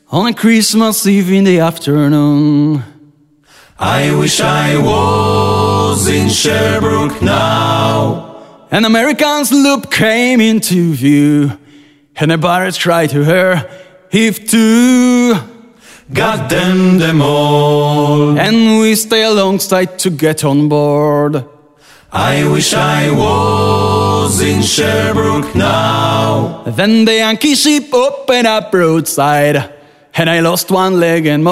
on a Christmas Eve in the afternoon. I wish I was in Sherbrooke now. An American sloop came into view, and the pirates cried to her, "Heave to!" Got them all. And we stay alongside to get on board. I wish I was in Sherbrooke now. Then the Yankee ship opened up broadside, and I lost one leg and